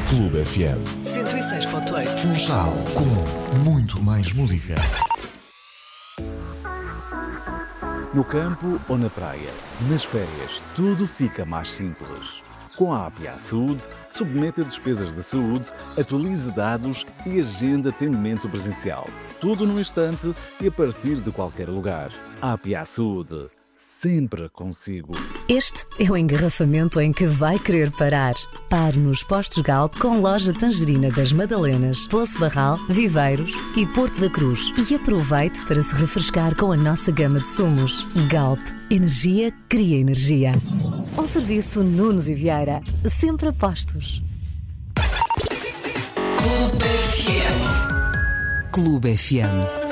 Clube FM 106.8. Funchal, com muito mais música. No campo ou na praia, nas férias, tudo fica mais simples. Com a APA Saúde, submeta despesas de saúde, atualize dados e agenda atendimento presencial. Tudo num instante e a partir de qualquer lugar. APA Saúde, sempre consigo. Este é o engarrafamento em que vai querer parar. Pare nos postos Galp com loja Tangerina das Madalenas, Poço Barral, Viveiros e Porto da Cruz. E aproveite para se refrescar com a nossa gama de sumos. Galp, energia cria energia. Um serviço Nunes e Vieira, sempre a postos. Clube FM. Clube FM.